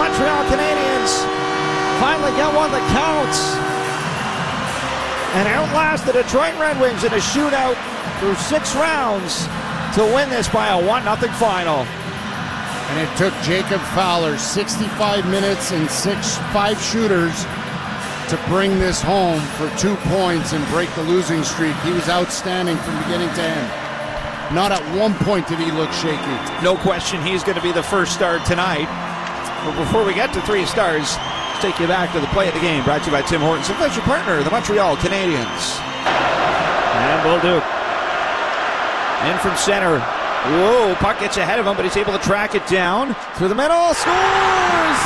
Montreal Canadiens finally get one that counts and outlast the Detroit Red Wings in a shootout through 6 rounds to win this by a 1-0 final. And it took Jacob Fowler 65 minutes and 5 shooters to bring this home for 2 points and break the losing streak. He was outstanding from beginning to end. Not at one point did he look shaky. No question he's going to be the first star tonight. But before we get to 3 stars, let's take you back to the play of the game, brought to you by Tim Hortons, official partner, the Montreal Canadiens. And Bolduc in from center. Whoa, puck gets ahead of him, but he's able to track it down. Through the middle, scores!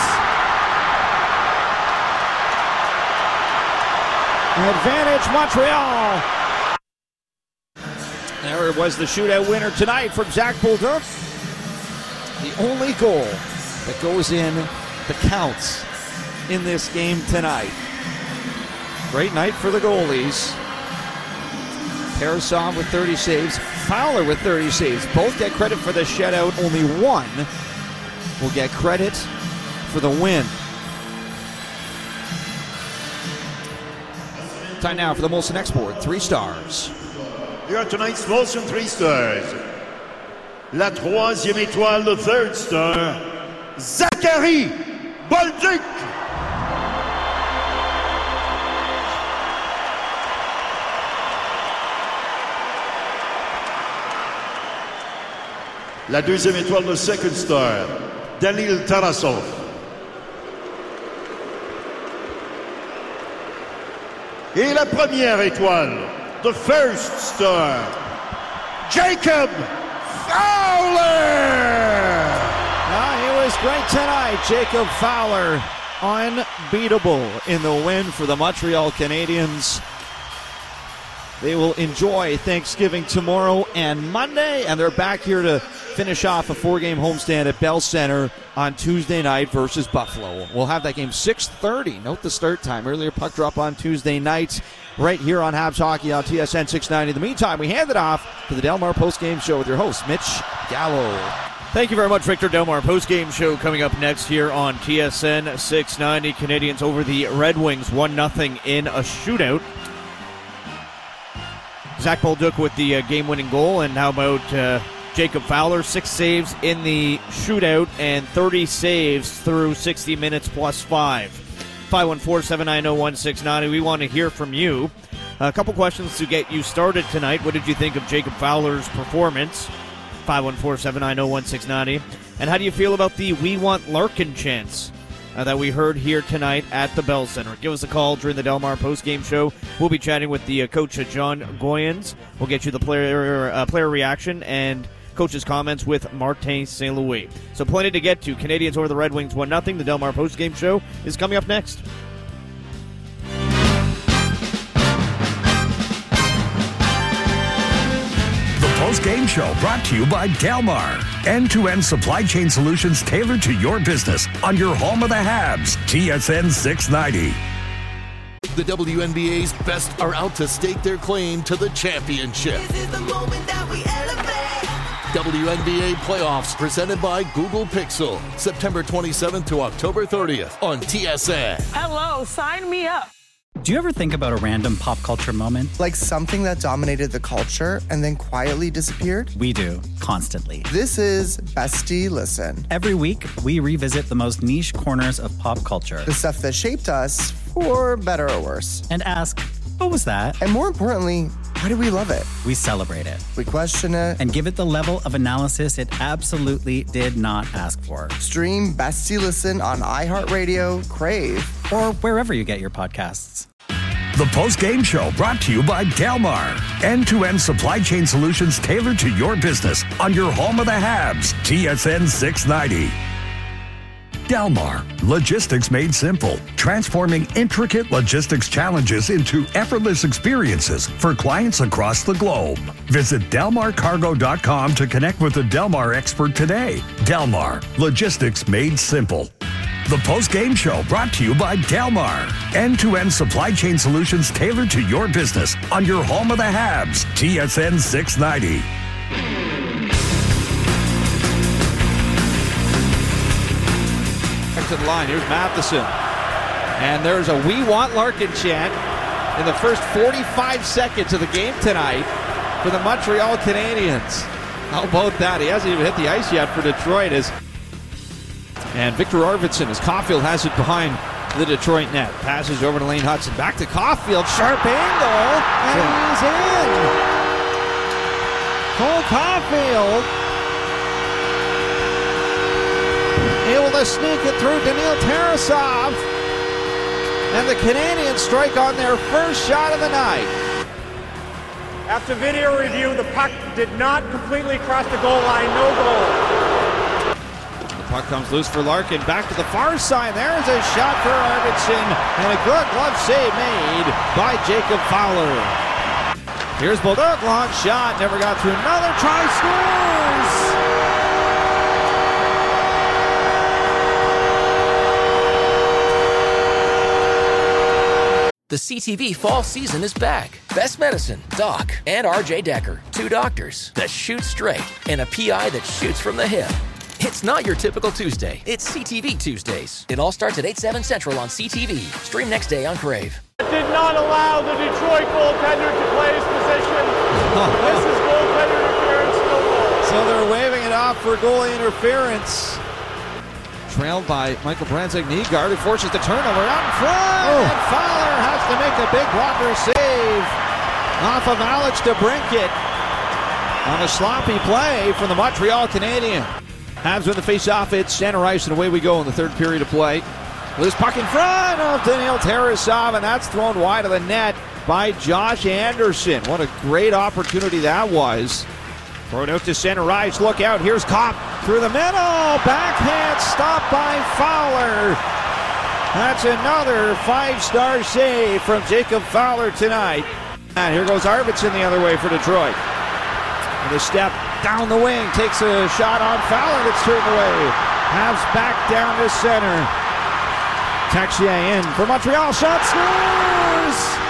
Advantage Montreal. There was the shootout winner tonight from Zach Bolduc. The only goal that goes in that counts in this game tonight. Great night for the goalies. Tarasov with 30 saves, Fowler with 30 saves. Both get credit for the shutout. Only one will get credit for the win. Time now for the Molson Export 3 stars. Here are tonight's Molson 3 stars. La troisième étoile, the 3rd star, Zachary Bolduc. La 2e étoile, the 2nd star, Daniil Tarasov. Et la 1ère étoile, the 1st star, Jacob Fowler! He was great tonight. Jacob Fowler, unbeatable in the win for the Montreal Canadiens. They will enjoy Thanksgiving tomorrow and Monday, and they're back here to finish off a 4-game homestand at Bell Center on Tuesday night versus Buffalo. We'll have that game 6:30. Note the start time. Earlier puck drop on Tuesday night right here on Habs Hockey on TSN 690. In the meantime, we hand it off to the Delmar Postgame Show with your host, Mitch Gallo. Thank you very much, Victor. Delmar Postgame Show coming up next here on TSN 690. Canadiens over the Red Wings 1-0 in a shootout. Zach Bolduc with the game-winning goal, and how about Jacob Fowler, 6 saves in the shootout and 30 saves through 60 minutes plus 5. 514-790-1690. We want to hear from you. A couple questions to get you started tonight. What did you think of Jacob Fowler's performance? 514-790-1690. And how do you feel about the We Want Larkin chants that we heard here tonight at the Bell Center? Give us a call during the Delmar postgame show. We'll be chatting with the coach, John Goyens. We'll get you the player reaction and coach's comments with Martin St. Louis. So plenty to get to. Canadiens over the Red Wings 1-0. The Delmar postgame show is coming up next. Post-game show brought to you by Delmar. End-to-end supply chain solutions tailored to your business on your home of the Habs. TSN 690. The WNBA's best are out to stake their claim to the championship. This is the moment that we elevate. WNBA playoffs presented by Google Pixel. September 27th to October 30th on TSN. Hello, sign me up. Do you ever think about a random pop culture moment? Like something that dominated the culture and then quietly disappeared? We do, constantly. This is Bestie Listen. Every week, we revisit the most niche corners of pop culture. The stuff that shaped us, for better or worse. And ask, what was that? And more importantly, why do we love it? We celebrate it. We question it. And give it the level of analysis it absolutely did not ask for. Stream Bestie Listen on iHeartRadio, Crave, or wherever you get your podcasts. The post-game show brought to you by Delmar. End-to-end supply chain solutions tailored to your business on your home of the Habs. TSN 690. Delmar, logistics made simple, transforming intricate logistics challenges into effortless experiences for clients across the globe. Visit DelmarCargo.com to connect with a Delmar expert today. Delmar, logistics made simple. The post-game show brought to you by Delmar. End-to-end supply chain solutions tailored to your business on your home of the Habs. TSN 690. to the line. Here's Matheson. And there's a "We Want Larkin" chant in the first 45 seconds of the game tonight for the Montreal Canadiens. How about that? He hasn't even hit the ice yet for Detroit. And Victor Arvidsson, as Caulfield has it behind the Detroit net. Passes over to Lane Hudson. Back to Caulfield. Sharp angle. And he's in. Cole Caulfield able to sneak it through Daniil Tarasov. And the Canadiens strike on their first shot of the night. After video review, the puck did not completely cross the goal line. No goal. The puck comes loose for Larkin. Back to the far side. There's a shot for Arvidsson. And a good glove save made by Jacob Fowler. Here's Bolduc. Long shot. Never got through. Another try. Scores! The CTV fall season is back. Best Medicine, Doc, and RJ Decker. Two doctors that shoot straight and a PI that shoots from the hip. It's not your typical Tuesday. It's CTV Tuesdays. It all starts at 8/7 Central on CTV. Stream next day on Crave. Did not allow the Detroit goaltender to play his position. This is goaltender interference, no goal. So they're waving it off for goalie interference. Trailed by Michael Branzak-Nygaard, who forces the turnover out in front. And Fowler has to make a big blocker save off of Alex DeBrincat on a sloppy play from the Montreal Canadiens. Habs win the face-off. It's center ice, and away we go in the third period of play. Loose puck in front of Daniil Tarasov, and that's thrown wide of the net by Josh Anderson. What a great opportunity that was. Throw it out to center ice. Look out. Here's Kopp through the middle. Backhand stop by Fowler. That's another five-star save from Jacob Fowler tonight. And here goes Arvidsson the other way for Detroit. And a step down the wing. Takes a shot on Fowler that's turned away. Habs back down to center. Texier in for Montreal. Shot scores!